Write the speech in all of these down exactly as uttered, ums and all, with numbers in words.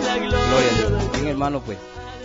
Gloria a Dios. Bien, hermano, pues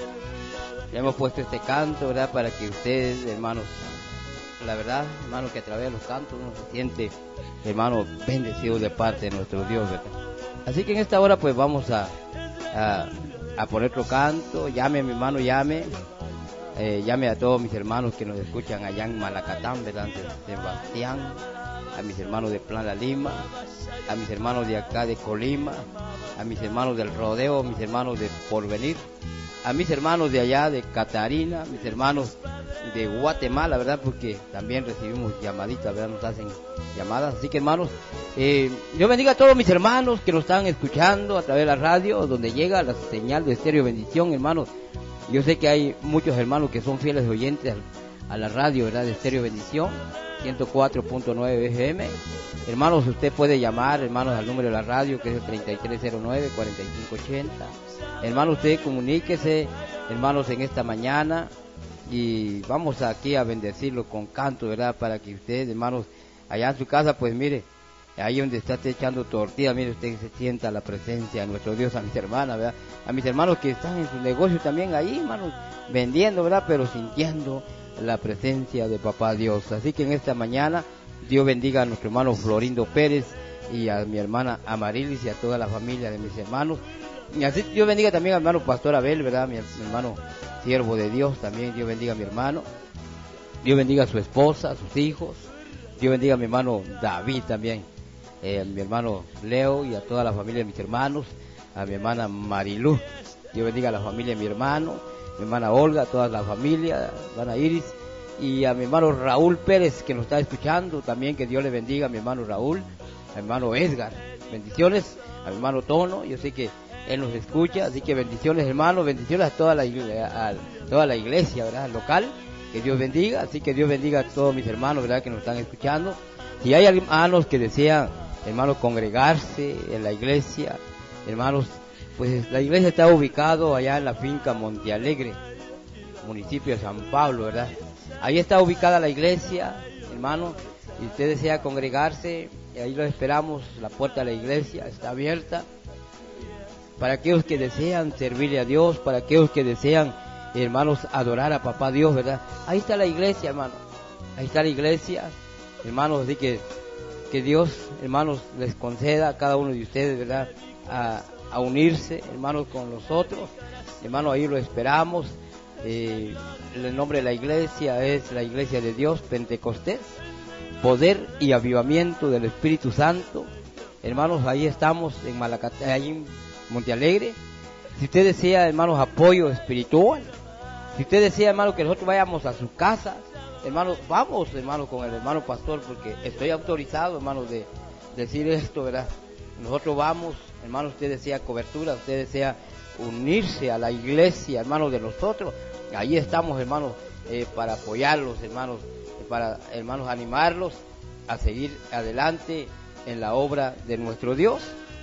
ya hemos puesto este canto, ¿verdad? Para que ustedes, hermanos, la verdad, hermano, que a través de los cantos uno se siente, hermano, bendecido de parte de nuestro Dios, ¿verdad? Así que en esta hora, pues vamos a, a, a poner otro canto. Llame, mi hermano, llame. Eh, llame a todos mis hermanos que nos escuchan allá en Malacatán, ¿verdad? De Sebastián, a mis hermanos de Plan La Lima, a mis hermanos de acá de Colima, a mis hermanos del Rodeo, mis hermanos de Porvenir, a mis hermanos de allá de Catarina, mis hermanos de Guatemala, ¿verdad? Porque también recibimos llamaditas, ¿verdad? Nos hacen llamadas. Así que, hermanos, eh, yo bendiga a todos mis hermanos que nos están escuchando a través de la radio, donde llega la señal de Estéreo Bendición, hermanos. Yo sé que hay muchos hermanos que son fieles oyentes a la radio, ¿verdad? De Estéreo Bendición, ciento cuatro punto nueve F M. Hermanos, usted puede llamar, hermanos, al número de la radio, que es el treinta y tres cero nueve, cuarenta y cinco ochenta. Hermanos, usted comuníquese, hermanos, en esta mañana, y vamos aquí a bendecirlo con canto, ¿verdad? Para que usted, hermanos, allá en su casa, pues mire, ahí donde está usted echando tortilla, mire usted, se sienta la presencia de nuestro Dios. A mis hermanas, ¿verdad? A mis hermanos que están en su negocio también ahí, hermanos, vendiendo, ¿verdad? Pero sintiendo la presencia de Papá Dios. Así que en esta mañana, Dios bendiga a nuestro hermano Florindo Pérez y a mi hermana Amarilis y a toda la familia de mis hermanos. Y así Dios bendiga también al hermano Pastor Abel, ¿verdad? Mi, mi hermano siervo de Dios también. Dios bendiga a mi hermano. Dios bendiga a su esposa, a sus hijos. Dios bendiga a mi hermano David también. Eh, a mi hermano Leo y a toda la familia de mis hermanos. A mi hermana Marilú. Dios bendiga a la familia de mi hermano. Mi hermana Olga, a toda la familia, hermana Iris. Y a mi hermano Raúl Pérez, que nos está escuchando también. Que Dios le bendiga a mi hermano Raúl. A mi hermano Edgar. Bendiciones. A mi hermano Tono. Yo sé que él nos escucha, así que bendiciones, hermanos, bendiciones a toda la iglesia, a toda la iglesia, ¿verdad? Local, que Dios bendiga. Así que Dios bendiga a todos mis hermanos, ¿verdad? Que nos están escuchando. Si hay hermanos que desean, hermanos, congregarse en la iglesia, hermanos, pues la iglesia está ubicado allá en la finca Montealegre, municipio de San Pablo, ¿verdad? Ahí está ubicada la iglesia, hermanos. Si usted desea congregarse, ahí lo esperamos. La puerta de la iglesia está abierta para aquellos que desean servirle a Dios, para aquellos que desean, hermanos, adorar a Papá Dios, ¿verdad? Ahí está la iglesia, hermanos. Ahí está la iglesia, hermanos. Así que que Dios, hermanos, les conceda a cada uno de ustedes, ¿verdad? A, a unirse, hermanos, con nosotros. Hermanos, ahí lo esperamos. Eh, el nombre de la iglesia es la Iglesia de Dios Pentecostés, Poder y Avivamiento del Espíritu Santo. Hermanos, ahí estamos en Malacatán, ahí en Montealegre. Si usted desea, hermanos, apoyo espiritual, si usted desea, hermano, que nosotros vayamos a su casa, hermanos, vamos, hermanos, con el hermano pastor, porque estoy autorizado, hermanos, de decir esto, ¿verdad? Nosotros vamos, hermanos, usted desea cobertura, usted desea unirse a la iglesia, hermanos, de nosotros, ahí estamos, hermanos, eh, para apoyarlos, hermanos, para, hermanos, animarlos a seguir adelante en la obra de nuestro Dios.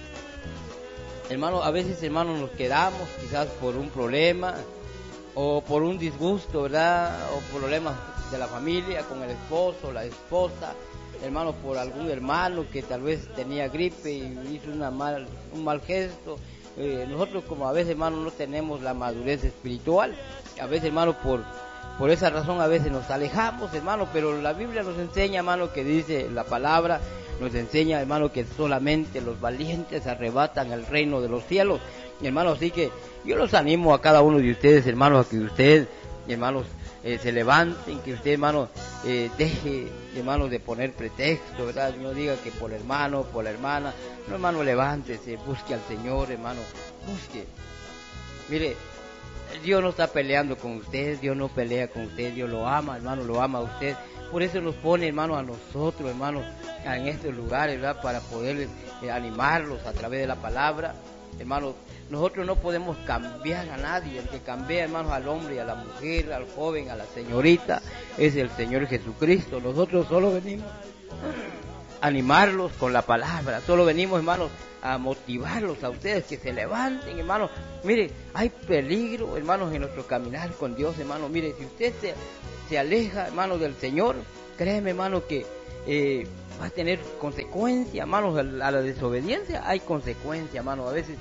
Hermanos, a veces, hermanos, nos quedamos quizás por un problema o por un disgusto, ¿verdad? O por problemas de la familia con el esposo, la esposa, hermanos, por algún hermano que tal vez tenía gripe y hizo una mal, un mal gesto. Eh, nosotros, como a veces, hermanos, no tenemos la madurez espiritual, a veces, hermanos, por por esa razón a veces nos alejamos, hermanos, pero la Biblia nos enseña, hermanos, que dice la palabra, nos enseña, hermano, que solamente los valientes arrebatan el reino de los cielos. Hermanos, así que yo los animo a cada uno de ustedes, hermanos, a que ustedes, hermanos, eh, se levanten, que usted, hermano, eh, deje, hermano, de poner pretexto, ¿verdad? No diga que por el hermano, por la hermana. No, hermano, levántese, busque al Señor, hermano, busque. Mire, Dios no está peleando con usted, Dios no pelea con usted, Dios lo ama, hermano, lo ama a usted. Por eso nos pone, hermano, a nosotros, hermano, en estos lugares, ¿verdad? Para poder eh, animarlos a través de la palabra. Hermano, nosotros no podemos cambiar a nadie. El que cambia, hermanos, al hombre y a la mujer, al joven, a la señorita, es el Señor Jesucristo. Nosotros solo venimos a animarlos con la palabra. Solo venimos, hermanos, a motivarlos a ustedes que se levanten, hermanos. Mire, hay peligro, hermanos, en nuestro caminar con Dios, hermanos. Mire, si usted se, se aleja, hermanos, del Señor, créeme, hermano, que eh, va a tener consecuencias, hermanos. A la desobediencia hay consecuencias, hermanos. A veces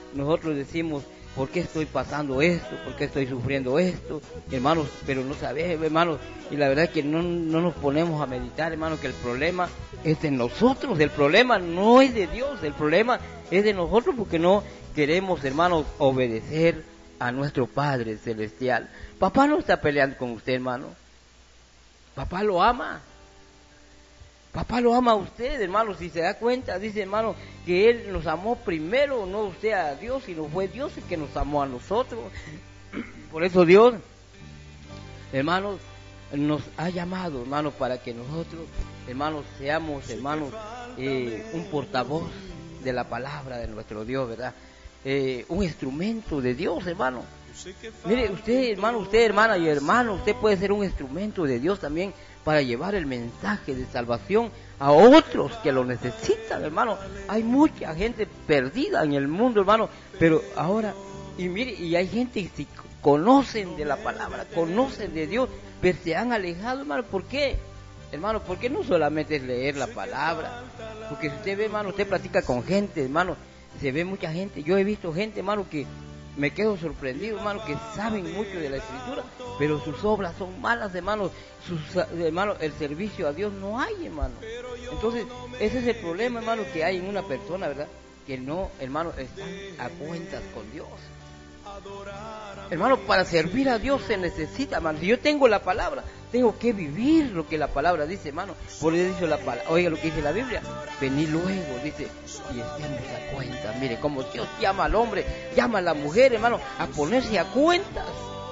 nosotros decimos, ¿por qué estoy pasando esto? ¿Por qué estoy sufriendo esto? Hermanos, pero no sabemos, hermanos, y la verdad es que no, no nos ponemos a meditar, hermanos, que el problema es de nosotros, el problema no es de Dios, el problema es de nosotros porque no queremos, hermanos, obedecer a nuestro Padre Celestial. Papá no está peleando con usted, hermano. Papá lo ama. Papá lo ama a usted, hermano, si se da cuenta, dice, hermano, que Él nos amó primero, no usted a Dios, sino fue Dios el que nos amó a nosotros. Por eso Dios, hermanos, nos ha llamado, hermanos, para que nosotros, hermanos, seamos, hermanos, eh, un portavoz de la palabra de nuestro Dios, ¿verdad? Eh, un instrumento de Dios, hermano. Mire, usted, hermano, usted, hermana y hermano, usted puede ser un instrumento de Dios también para llevar el mensaje de salvación a otros que lo necesitan, hermano. Hay mucha gente perdida en el mundo, hermano, pero ahora, y mire, y hay gente que si conocen de la palabra, conocen de Dios, pero se han alejado, hermano. ¿Por qué? Hermano, ¿por qué no solamente es leer la palabra? Porque si usted ve, hermano, usted platica con gente, hermano, se ve mucha gente. Yo he visto gente, hermano, que me quedo sorprendido, hermano, que saben mucho de la Escritura, pero sus obras son malas, hermano. Sus, hermano, el servicio a Dios no hay, hermano. Entonces, ese es el problema, hermano, que hay en una persona, ¿verdad? Que no, hermano, están a cuentas con Dios. Hermano, para servir a Dios se necesita, hermano. Si yo tengo la palabra, tengo que vivir lo que la palabra dice, hermano. Por eso dice la palabra, oiga lo que dice la Biblia, venid luego, dice, y estemos a cuenta. Mire, como Dios llama al hombre, llama a la mujer, hermano, a ponerse a cuentas.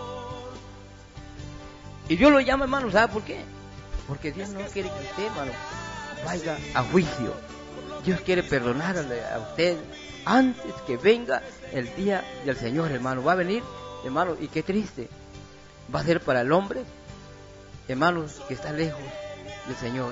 Y Dios lo llama, hermano, ¿sabe por qué? Porque Dios no quiere que usted, hermano, vaya a juicio. Dios quiere perdonarle a usted antes que venga el día del Señor, hermano. Va a venir, hermano, y qué triste va a ser para el hombre, hermanos, que está lejos del Señor.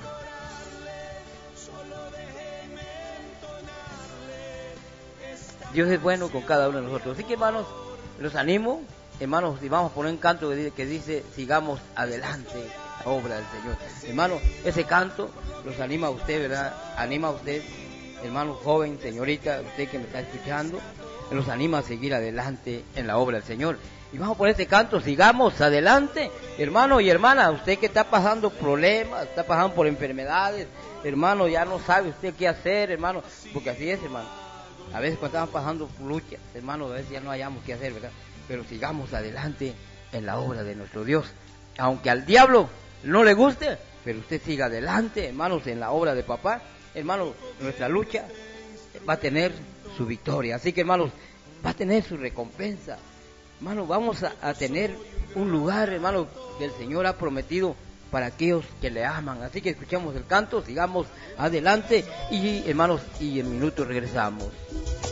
Dios es bueno con cada uno de nosotros. Así que, hermanos, los animo, hermanos, y vamos a poner un canto que dice, que dice sigamos adelante la obra del Señor. Hermano, ese canto los anima a usted, ¿verdad? Anima a usted, hermano joven, señorita, usted que me está escuchando, los anima a seguir adelante en la obra del Señor. Y vamos a poner este canto, sigamos adelante, hermano y hermana, usted que está pasando problemas, está pasando por enfermedades, hermano, ya no sabe usted qué hacer, hermano, porque así es, hermano. A veces cuando estamos pasando luchas, hermano, a veces ya no hayamos qué hacer, ¿verdad? Pero sigamos adelante en la obra de nuestro Dios. Aunque al diablo no le guste, pero usted siga adelante, hermanos, en la obra de papá. Hermano, nuestra lucha va a tener su victoria. Así que, hermanos, va a tener su recompensa. Hermano, vamos a, a tener un lugar, hermano, que el Señor ha prometido para aquellos que le aman. Así que escuchemos el canto, sigamos adelante y, hermanos, y en minutos regresamos.